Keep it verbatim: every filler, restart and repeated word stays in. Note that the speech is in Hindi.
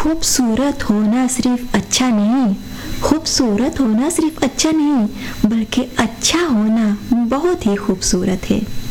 खूबसूरत होना सिर्फ अच्छा नहीं, खूबसूरत होना सिर्फ अच्छा नहीं, बल्कि अच्छा होना बहुत ही खूबसूरत है।